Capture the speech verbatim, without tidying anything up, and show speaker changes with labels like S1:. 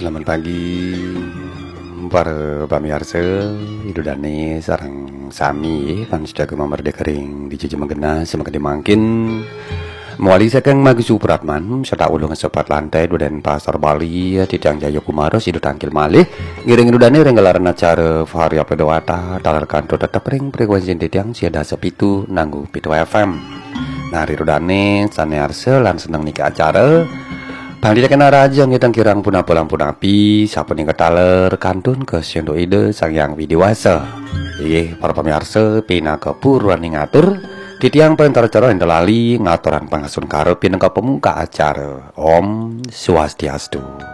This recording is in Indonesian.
S1: Selamat pagi para pamirsa idudane sarang sami pan sedaya memerdekering di Jiji Menggena semakin dimangkin muali sekeng Magi Supratman serta ulung sopat lantai duden pasar Bali Tidang Jaya Kumaro sidu tangkil malih ngiring idudane renggelaran acara Varia Pedowata talar kanto tetep ring frekuensi Tidang siada sepitu nanggu pitu F M. Nah ridudane sanearse lan seneng niki acara Bali kena raja ngitang kirang puna pulang-pun api sapuning ketaler kantun ke sendo ide sang yang widiwasa. Iya para pemirsa pina kepuruan ngatur titiang pentar-cara yang delali ngaturan pangasun karepin ke pemuka acara Om Swastiastu.